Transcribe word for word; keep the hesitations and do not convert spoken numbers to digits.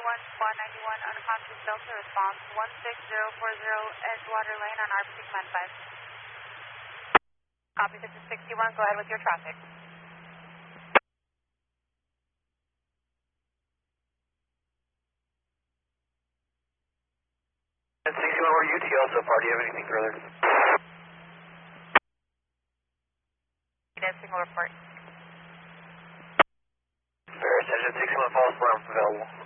one, Squad ninety-one, unconscious Delta, response one six zero four zero, Edgewater Lane on R P Command five. Copy, this is sixty-one, go ahead with your traffic. And sixty-one, we're U T L so far, do you have anything further? Single report. Fair, attention sixty-one, false alarm available.